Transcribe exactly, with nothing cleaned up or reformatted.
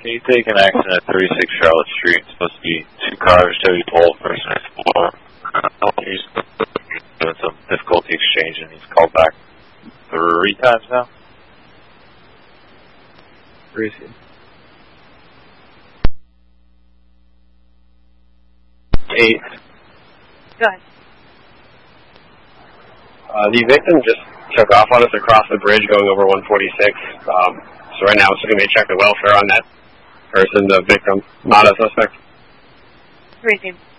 Can you take an action at thirty-six Charlotte Street? It's supposed to be two cars, Chevy Bolt, first and floor. He's doing some difficulty exchanging. He's called back three times now. Where is he? Eight. Go ahead. Uh, the victim just took off on us across the bridge going over one forty-six. Um, so right now it's going to be a check the welfare on that person, the victim, not a suspect. Three team.